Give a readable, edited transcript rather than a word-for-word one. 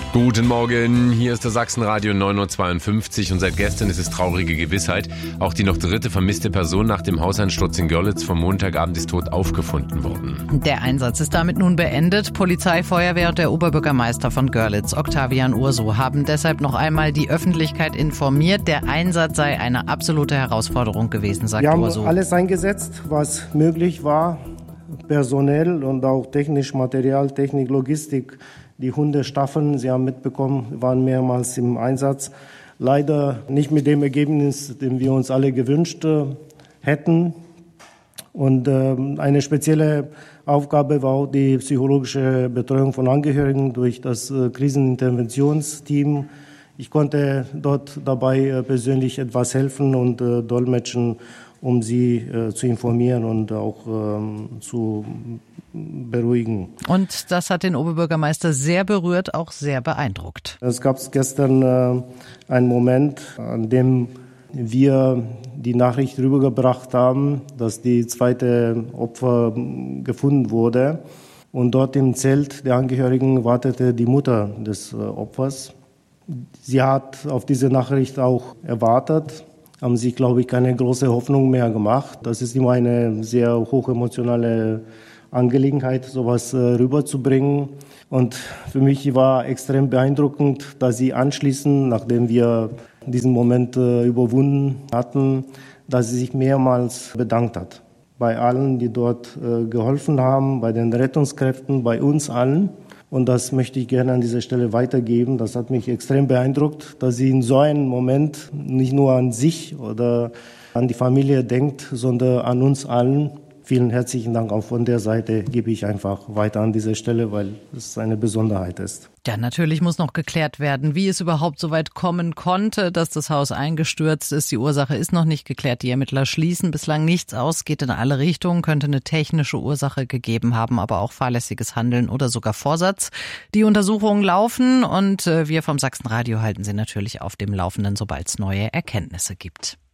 Guten Morgen, hier ist der Sachsenradio 9.52 Uhr und seit gestern ist es traurige Gewissheit. Auch die noch dritte vermisste Person nach dem Hauseinsturz in Görlitz vom Montagabend ist tot aufgefunden worden. Der Einsatz ist damit nun beendet. Polizei, Feuerwehr und der Oberbürgermeister von Görlitz, Octavian Urso, haben deshalb noch einmal die Öffentlichkeit informiert. Der Einsatz sei eine absolute Herausforderung gewesen, sagt Urso. Wir haben alles eingesetzt, was möglich war, personell und auch technisch, Material, Technik, Logistik. Die Hundestaffeln, Sie haben mitbekommen, waren mehrmals im Einsatz. Leider nicht mit dem Ergebnis, den wir uns alle gewünscht hätten. Und eine spezielle Aufgabe war auch die psychologische Betreuung von Angehörigen durch das Kriseninterventionsteam. Ich konnte dort dabei persönlich etwas helfen und dolmetschen, um sie zu informieren und auch zu beruhigen. Und das hat den Oberbürgermeister sehr berührt, auch sehr beeindruckt. Es gab gestern einen Moment, an dem wir die Nachricht rübergebracht haben, dass die zweite Opfer gefunden wurde. Und dort im Zelt der Angehörigen wartete die Mutter des Opfers. Sie hat auf diese Nachricht auch erwartet, haben sich, glaube ich, keine große Hoffnung mehr gemacht. Das ist immer eine sehr hochemotionale Angelegenheit, sowas rüberzubringen. Und für mich war extrem beeindruckend, dass sie anschließend, nachdem wir diesen Moment überwunden hatten, dass sie sich mehrmals bedankt hat. Bei allen, die dort geholfen haben, bei den Rettungskräften, bei uns allen. Und das möchte ich gerne an dieser Stelle weitergeben. Das hat mich extrem beeindruckt, dass sie in so einem Moment nicht nur an sich oder an die Familie denkt, sondern an uns allen. Vielen herzlichen Dank. Auch von der Seite gebe ich einfach weiter an dieser Stelle, weil es eine Besonderheit ist. Ja, natürlich muss noch geklärt werden, wie es überhaupt so weit kommen konnte, dass das Haus eingestürzt ist. Die Ursache ist noch nicht geklärt. Die Ermittler schließen bislang nichts aus, geht in alle Richtungen, könnte eine technische Ursache gegeben haben, aber auch fahrlässiges Handeln oder sogar Vorsatz. Die Untersuchungen laufen und wir vom Sachsenradio halten Sie natürlich auf dem Laufenden, sobald es neue Erkenntnisse gibt.